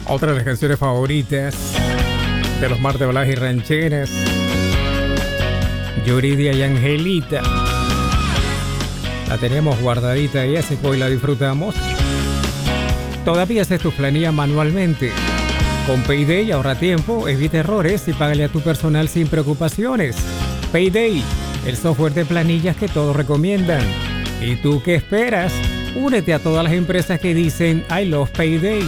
Otra de las canciones favoritas de los martes Baladas y Rancheras, Yuridia y Angelita. La tenemos guardadita y así que hoy la disfrutamos. Todavía haces tus planillas manualmente. Con Payday ahorra tiempo, evita errores y págale a tu personal sin preocupaciones. Payday, el software de planillas que todos recomiendan. ¿Y tú qué esperas? Únete a todas las empresas que dicen I love Payday.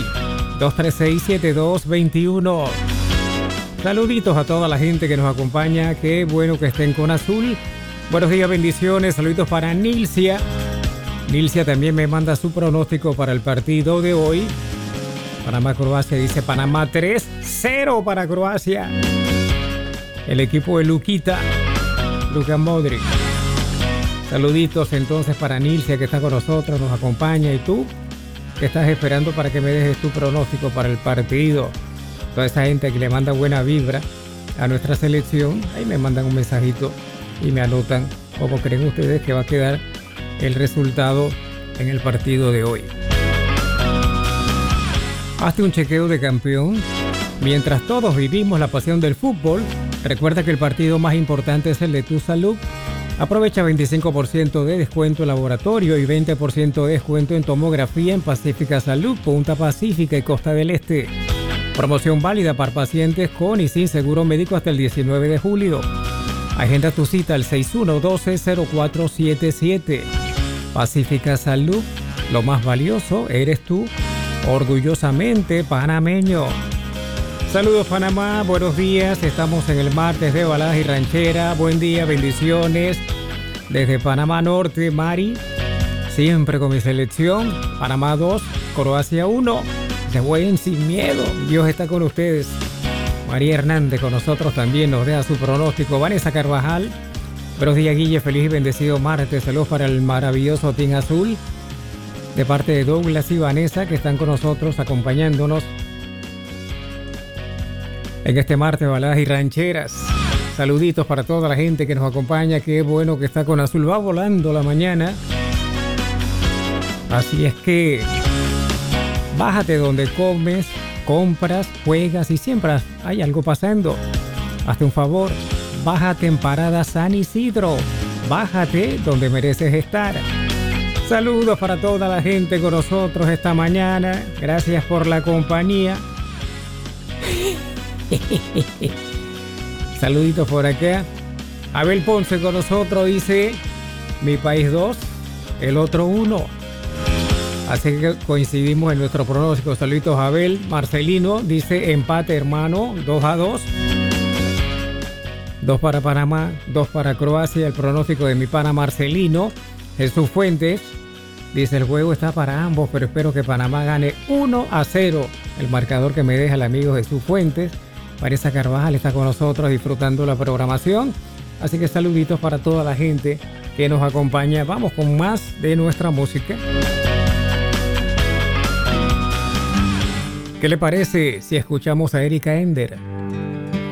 236-7221. Saluditos a toda la gente que nos acompaña. Qué bueno que estén con Azul. Buenos días, bendiciones. Saluditos para Nilcia. Nilcia también me manda su pronóstico para el partido de hoy. Panamá-Croacia, dice Panamá 3-0 para Croacia. El equipo de Luka Modric. Saluditos entonces para Nilcia que está con nosotros, nos acompaña. ¿Y tú qué estás esperando para que me dejes tu pronóstico para el partido? Toda esa gente que le manda buena vibra a nuestra selección, ahí me mandan un mensajito y me anotan cómo creen ustedes que va a quedar el resultado en el partido de hoy. Hazte un chequeo de campeón. Mientras todos vivimos la pasión del fútbol, recuerda que el partido más importante es el de tu salud. Aprovecha 25% de descuento en laboratorio y 20% de descuento en tomografía en Pacífica Salud, Punta Pacífica y Costa del Este. Promoción válida para pacientes con y sin seguro médico hasta el 19 de julio. Agenda tu cita al 6112-0477. Pacífica Salud, lo más valioso eres tú. Orgullosamente panameño. Saludos Panamá, buenos días. Estamos en el martes de Baladas y Ranchera. Buen día, bendiciones. Desde Panamá Norte, Mari. Siempre con mi selección. Panamá 2, Croacia 1. Se jueguen sin miedo. Dios está con ustedes. María Hernández con nosotros también nos deja su pronóstico. Vanessa Carvajal. Buenos días, Guille. Feliz y bendecido martes. Saludos para el maravilloso Team Azul. De parte de Douglas y Vanessa que están con nosotros acompañándonos en este martes Baladas y Rancheras. Saluditos para toda la gente que nos acompaña. Qué bueno que está con Azul. Va volando la mañana. Así es que bájate donde comes, compras, juegas y siempre hay algo pasando. Hazte un favor. Bájate en Parada San Isidro. Bájate donde mereces estar. Saludos para toda la gente con nosotros esta mañana. Gracias por la compañía. Saluditos por acá. Abel Ponce con nosotros dice mi país 2, el otro 1. Así que coincidimos en nuestro pronóstico. Saluditos Abel. Marcelino dice empate hermano, 2-2. 2 para Panamá, 2 para Croacia. El pronóstico de mi pana Marcelino. Jesús Fuentes dice el juego está para ambos, pero espero que Panamá gane 1-0. El marcador que me deja el amigo Jesús Fuentes. Vanessa Carvajal está con nosotros disfrutando la programación. Así que saluditos para toda la gente que nos acompaña. Vamos con más de nuestra música. ¿Qué le parece si escuchamos a Erika Ender?